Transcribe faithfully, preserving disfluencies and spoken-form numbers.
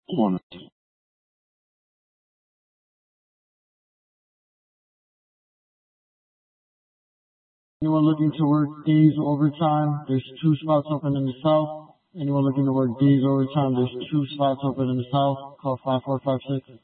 One. Anyone looking to work days overtime? There's two spots open in the south. Anyone looking to work days overtime? There's two spots open in the south. Call five four five six.